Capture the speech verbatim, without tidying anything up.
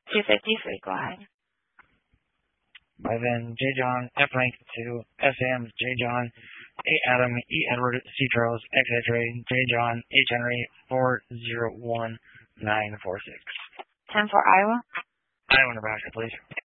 two fifty-three, go ahead. By then, J. John, F. Lincoln two, S. M. J. John, A. Adam, E. Edward, C. Charles, X. X-ray, J. John, H. Henry, four zero one nine four six. ten for Iowa. Iowa, Nebraska, please.